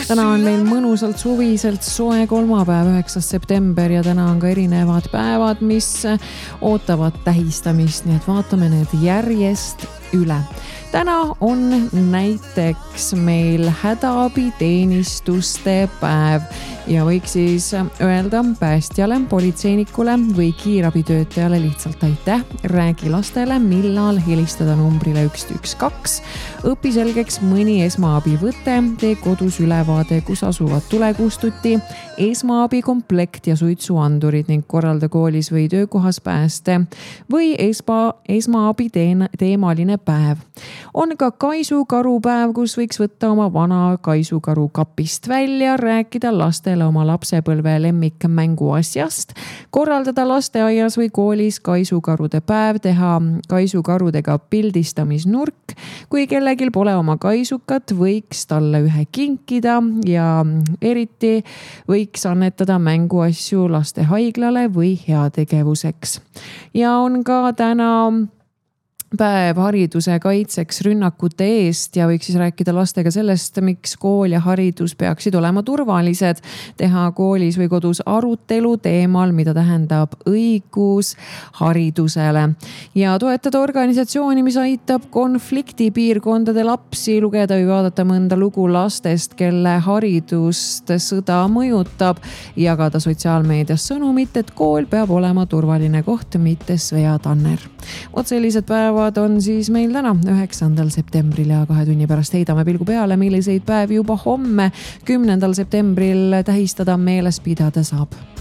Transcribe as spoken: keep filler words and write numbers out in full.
täna on meil mõnusalt suviselt soe kolmapäev, üheksas september ja täna on ka erinevad päevad, mis ootavad tähistamist, nii et vaatame need järjest üle. Täna on näiteks meil hädaabiteenistuste päev ja võiks siis öelda päästjale, politseinikule või kiirabitöötajale lihtsalt aitäh. Räägi lastele, millal helistada numbrile üks üks kaks. Õpi selgeks mõni esmaabivõte, tee kodus ülevaade, kus asuvad tulekustuti, esmaabi komplekt ja suitsuandurid ning korralda koolis või töökohas pääste või esma, esmaabi teemaline päev. On ka kaisukarupäev, kus võiks võtta oma vana kaisukaru kapist välja, rääkida lastele oma lapsepõlve lemmik mänguasjast, korraldada lasteaias või koolis kaisukarude päev, teha kaisukarudega pildistamisnurk. Kui kellegil pole oma kaisukat, võiks talle ühe kinkida ja eriti võiks annetada mänguasju lastehaiglale või heategevuseks. Ja on ka täna päev hariduse kaitseks rünnakute eest ja võiks siis rääkida lastega sellest, miks kool ja haridus peaksid olema turvalised, teha koolis või kodus arutelu teemal, mida tähendab õigus haridusele ja toetada organisatsiooni, mis aitab konfliktipiirkondade lapsi, lugeda või vaadata mõnda lugu lastest, kelle haridust sõda mõjutab, jagada sotsiaalmeedias sõnumit, et kool peab olema turvaline koht, mitte Svea Tanner. Oot sellised päevad on siis meil täna üheksandal septembril ja kahe tunni pärast heidame pilgu peale, milliseid päevi juba homme kümnendal septembril tähistada meeles pidada saab.